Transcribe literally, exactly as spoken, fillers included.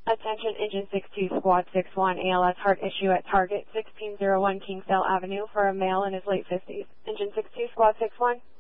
Attention Engine six two Squad six one, A L S heart issue at target sixteen oh one Kingsdale Avenue for a male in his late fifties. Engine six two Squad six one.